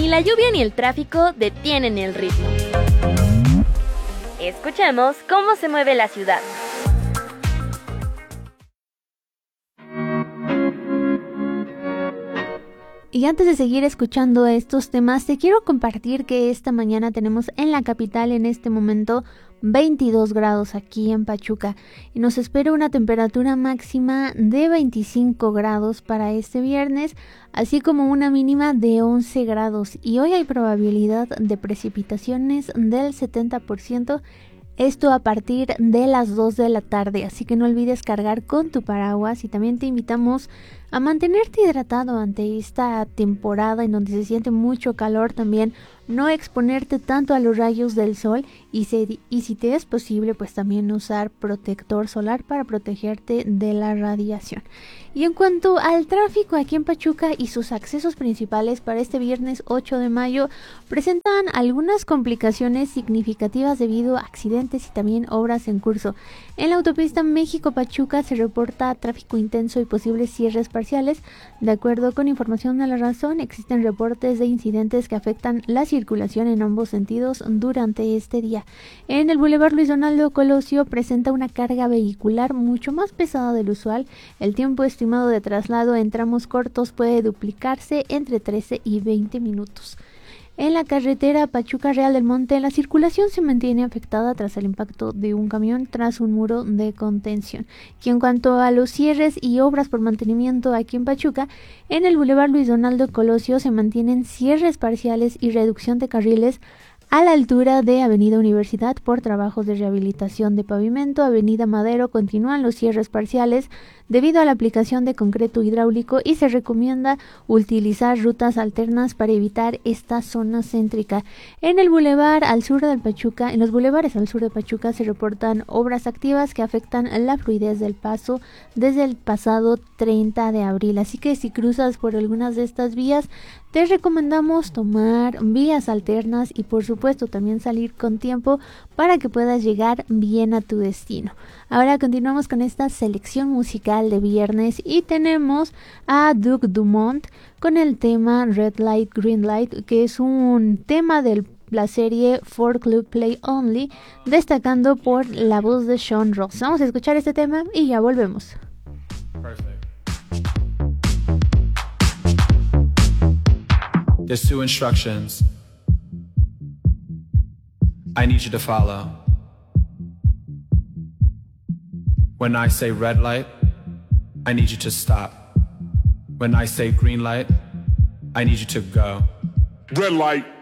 Ni la lluvia ni el tráfico detienen el ritmo. Escuchemos cómo se mueve la ciudad. Y antes de seguir escuchando estos temas, te quiero compartir que esta mañana tenemos en la capital en este momento 22 grados aquí en Pachuca y nos espera una temperatura máxima de 25 grados para este viernes, así como una mínima de 11 grados y hoy hay probabilidad de precipitaciones del 70%. Esto a partir de las 2 de la tarde, así que no olvides cargar con tu paraguas y también te invitamos a mantenerte hidratado ante esta temporada en donde se siente mucho calor, también no exponerte tanto a los rayos del sol y si te es posible pues también usar protector solar para protegerte de la radiación. Y en cuanto al tráfico aquí en Pachuca y sus accesos principales para este viernes 8 de mayo presentan algunas complicaciones significativas debido a accidentes y también obras en curso. En la autopista México-Pachuca se reporta tráfico intenso y posibles cierres parciales. De acuerdo con información de La Razón, existen reportes de incidentes que afectan la circulación en ambos sentidos durante este día. En el Boulevard Luis Donaldo Colosio presenta una carga vehicular mucho más pesada del usual. El tiempo estimado de traslado en tramos cortos puede duplicarse entre 13 y 20 minutos. En la carretera Pachuca-Real del Monte, la circulación se mantiene afectada tras el impacto de un camión tras un muro de contención. Y en cuanto a los cierres y obras por mantenimiento aquí en Pachuca, en el Boulevard Luis Donaldo Colosio se mantienen cierres parciales y reducción de carriles a la altura de Avenida Universidad por trabajos de rehabilitación de pavimento. Avenida Madero continúan los cierres parciales debido a la aplicación de concreto hidráulico y se recomienda utilizar rutas alternas para evitar esta zona céntrica. En el bulevar al sur del Pachuca, en los bulevares al sur de Pachuca se reportan obras activas que afectan la fluidez del paso desde el pasado 30 de abril. Así que si cruzas por algunas de estas vías, te recomendamos tomar vías alternas y por supuesto también salir con tiempo para que puedas llegar bien a tu destino. Ahora continuamos con esta selección musical de viernes y tenemos a Duke Dumont con el tema Red Light, Green Light, que es un tema de la serie For Club Play Only, destacando por la voz de Sean Ross. Vamos a escuchar este tema y ya volvemos. Perfect. There's 2 instructions I need you to follow. When I say red light, I need you to stop. When I say green light, I need you to go. Red light.